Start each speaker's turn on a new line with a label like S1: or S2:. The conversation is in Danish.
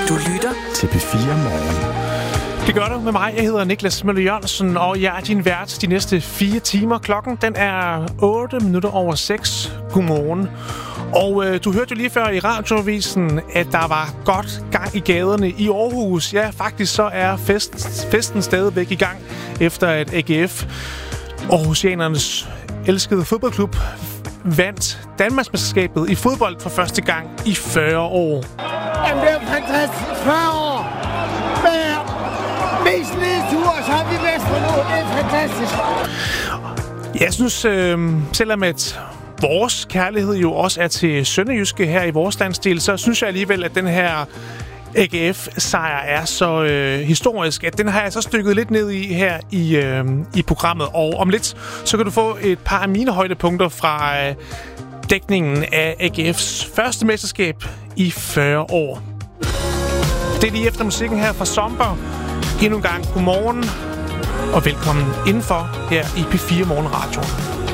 S1: Du lytter
S2: til P4 Morgen.
S3: Det gør du med mig. Jeg hedder Niklas Møller Jørgensen, og jeg er din vært de næste 4 timer. Klokken den er 8:08. Godmorgen. Og du hørte jo lige før i radioavisen, at der var godt gang i gaderne i Aarhus. Ja, faktisk så er festen stadigvæk i gang, efter at AGF, Aarhusianernes elskede fodboldklub, vandt Danmarksmesterskabet i fodbold for første gang i 40 år.
S4: Jamen, det er fantastisk. 40 år med mest nedtur, så har vi mestre nu. Det er fantastisk.
S3: Jeg synes, selvom at vores kærlighed jo også er til sønderjyske her i vores landsdel, så synes jeg alligevel, at den her AGF-sejr er så historisk, at den har jeg så stykket lidt ned i her i programmet. Og om lidt, så kan du få et par af mine højdepunkter fra dækningen af AGF's første mesterskab i 40 år. Det er lige efter musikken her fra Somber. Endnu en gang godmorgen og velkommen indenfor her i P4 Morgen Radio.